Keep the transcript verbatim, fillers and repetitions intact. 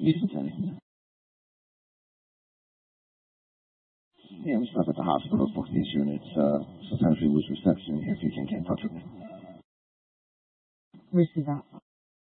Eastern. Yeah, I'm stuck at the hospital. Book these units. Uh, sometimes we lose reception here if you can't get in touch with me. Receiver.